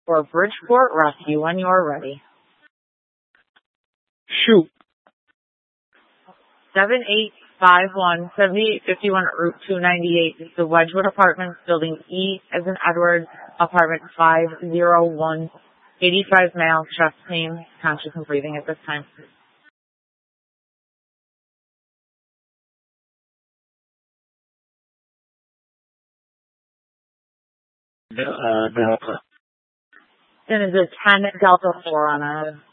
for Bridgeport Rescue when you're ready. Shoot. 7851 Route 298, the Wedgewood Apartments, Building E as in Edward, Apartment 501, 85 male, chest pain, conscious and breathing at this time. Delta. Then is a 10 Delta 4 on a